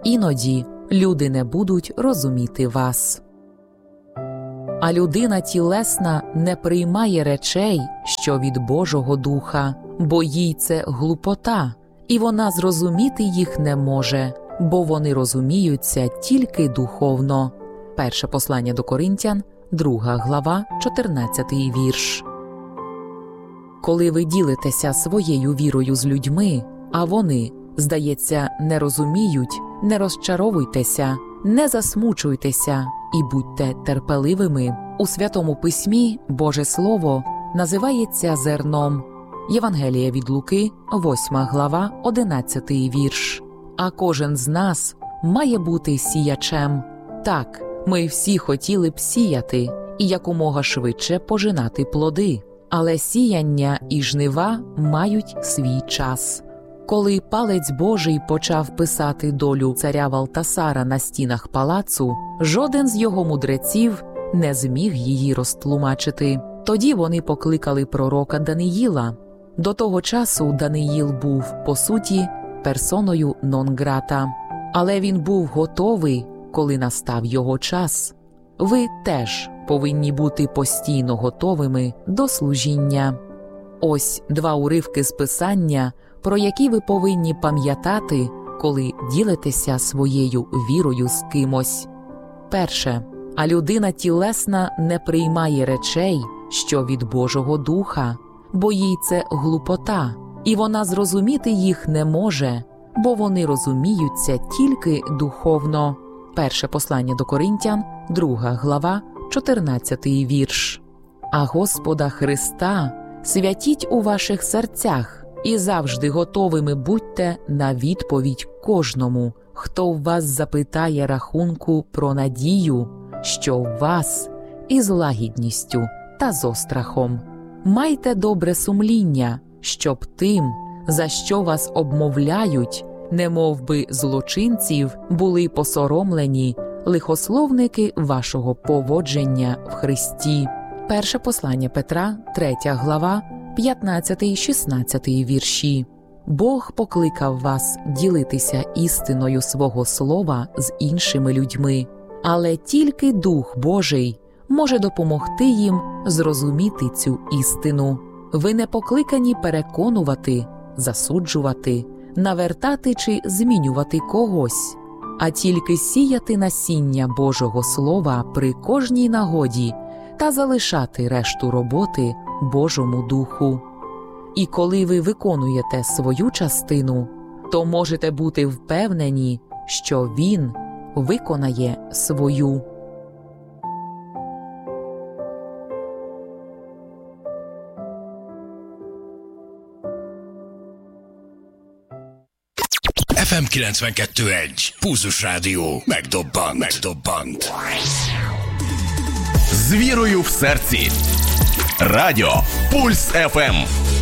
іноді люди не будуть розуміти вас. А людина тілесна не приймає речей, що від Божого Духа, бо їй це глупота, і вона зрозуміти їх не може, бо вони розуміються тільки духовно. Перше послання до Коринтян, 2 глава, 14 вірш. Коли ви ділитеся своєю вірою з людьми, а вони, здається, не розуміють, не розчаровуйтеся, не засмучуйтеся і будьте терпеливими. У Святому Письмі Боже Слово називається зерном. Євангеліє від Луки, 8 глава, 11 вірш. А кожен з нас має бути сіячем. Так, ми всі хотіли б сіяти і якомога швидше пожинати плоди. Але сіяння і жнива мають свій час. Коли палець Божий почав писати долю царя Валтасара на стінах палацу, жоден з його мудреців не зміг її розтлумачити. Тоді вони покликали пророка Даниїла. До того часу Даниїл був, по суті, персоною нон-грата. Але він був готовий, коли настав його час. Ви теж повинні бути постійно готовими до служіння. Ось 2 уривки з Писання, про які ви повинні пам'ятати, коли ділитеся своєю вірою з кимось. Перше. А людина тілесна не приймає речей, що від Божого Духа, бо їй це глупота, і вона зрозуміти їх не може, бо вони розуміються тільки духовно. Перше послання до Коринтян, 2 глава, 14 вірш. А Господа Христа святіть у ваших серцях і завжди готовими будьте на відповідь кожному, хто в вас запитає рахунку про надію, що в вас, із лагідністю та з острахом. Майте добре сумління, щоб тим, за що вас обмовляють, немов би злочинців, були посоромлені лихословники вашого поводження в Христі. Перше послання Петра, 3 глава, 15-16 вірші. Бог покликав вас ділитися істиною свого слова з іншими людьми, але тільки Дух Божий може допомогти їм зрозуміти цю істину. Ви не покликані переконувати, засуджувати, навертати чи змінювати когось, а тільки сіяти насіння Божого Слова при кожній нагоді та залишати решту роботи Божому Духу. І коли ви виконуєте свою частину, то можете бути впевнені, що Він виконає свою. FM 92.1 Pulzus Rádió megdobbant. З вірою в серці. Радіо Пульс ФМ.